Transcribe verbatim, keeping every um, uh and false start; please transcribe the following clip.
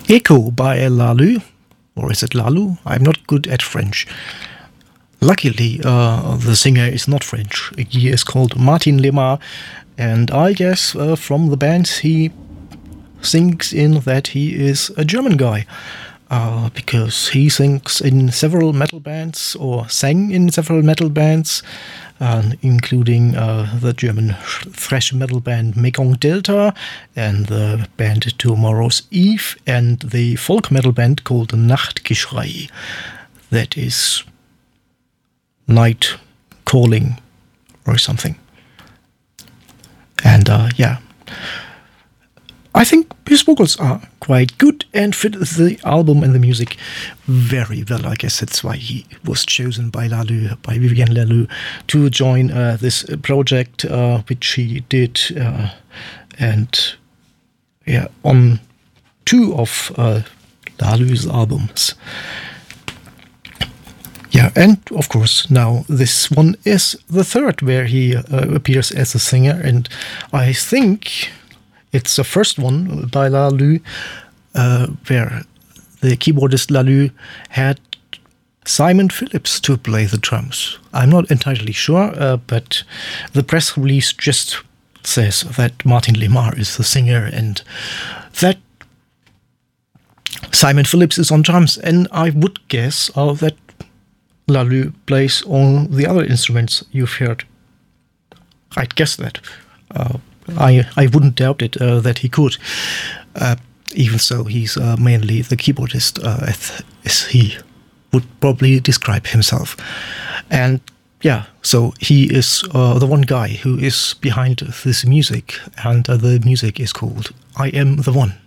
Echo by Lalu, or is it Lalu? I'm not good at French. Luckily, uh, the singer is not French. He is called Martin Lemar, and I guess uh, from the band he thinks in that he is a German guy, uh, because he sings in several metal bands, or sang in several metal bands, uh, including uh, the German thrash metal band Mekong Delta, and the band Tomorrow's Eve, and the folk metal band called Nachtgeschrei. That is night calling or something. And uh, yeah, I think his vocals are quite good and fit the album and the music very well. I guess that's why he was chosen by Lalu, by Vivienne Lalu, to join uh, this project, uh, which he did, uh, and yeah, on two of uh, Lalu's albums. Yeah, and of course now this one is the third where he uh, appears as a singer, and I think it's the first one by Lalu uh, where the keyboardist Lalu had Simon Phillips to play the drums. I'm not entirely sure, uh, but the press release just says that Martin Lemar is the singer and that Simon Phillips is on drums, and I would guess uh, that Lalu plays all the other instruments you've heard. I'd guess that. Uh, I I wouldn't doubt it uh, that he could. Uh, even so, he's uh, mainly the keyboardist, uh, as, as he would probably describe himself. And yeah, so he is uh, the one guy who is behind this music, and uh, the music is called I Am the One.